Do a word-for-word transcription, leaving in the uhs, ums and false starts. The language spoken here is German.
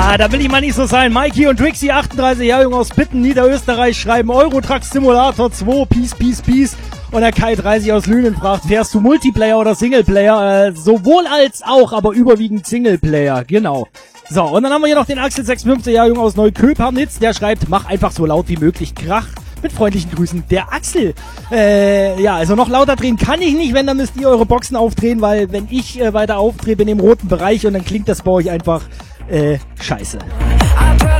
Ah, da will ich mal nicht so sein. Mikey und Trixie, achtunddreißig Jahre jung aus Bitten, Niederösterreich, schreiben Eurotruck Simulator zwei, Peace, Peace, Peace. Und der Kai dreißig aus Lünen fragt, fährst du Multiplayer oder Singleplayer? Äh, sowohl als auch, aber überwiegend Singleplayer, genau. So, und dann haben wir hier noch den Axel, sechsundfünfzig Jahre jung aus Neuköpernitz, der schreibt, mach einfach so laut wie möglich Krach. Mit freundlichen Grüßen, der Axel. Äh, ja, also noch lauter drehen kann ich nicht, wenn, dann müsst ihr eure Boxen aufdrehen, weil wenn ich äh, weiter aufdrehe, bin ich im roten Bereich und dann klingt das bei euch einfach äh, scheiße.